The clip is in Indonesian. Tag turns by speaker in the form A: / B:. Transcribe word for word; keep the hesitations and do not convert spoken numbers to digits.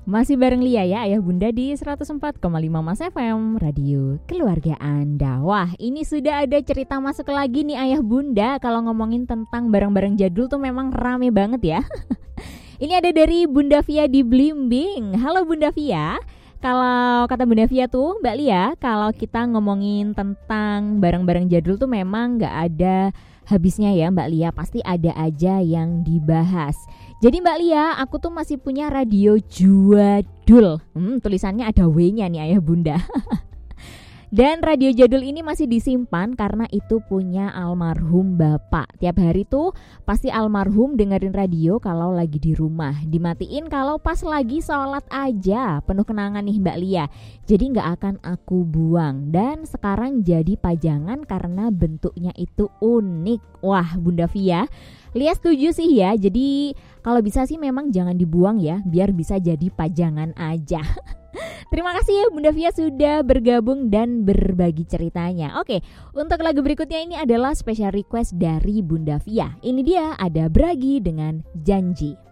A: Masih bareng Lia ya, Ayah Bunda di seratus empat koma lima Mas F M, Radio Keluarga Anda. Wah, ini sudah ada cerita masuk lagi nih Ayah Bunda. Kalau ngomongin tentang barang-barang jadul tuh memang rame banget ya. Ini ada dari Bunda Via di Blimbing. Halo Bunda Via. Kalau kata Bunda Via tuh Mbak Lia, kalau kita ngomongin tentang barang-barang jadul tuh memang gak ada habisnya ya Mbak Lia. Pasti ada aja yang dibahas. Jadi Mbak Lia, aku tuh masih punya radio jadul. Hmm, tulisannya ada W-nya nih Ayah Bunda. Dan radio jadul ini masih disimpan karena itu punya almarhum bapak. Tiap hari tuh pasti almarhum dengerin radio kalau lagi di rumah. Dimatiin kalau pas lagi sholat aja. Penuh kenangan nih Mbak Lia. Jadi gak akan aku buang. Dan sekarang jadi pajangan karena bentuknya itu unik. Wah Bunda Via, Lia setuju sih ya. Jadi kalau bisa sih memang jangan dibuang ya, biar bisa jadi pajangan aja. Terima kasih ya Bunda Via sudah bergabung dan berbagi ceritanya. Oke, untuk lagu berikutnya ini adalah special request dari Bunda Via. Ini dia, ada Bragi dengan Janji.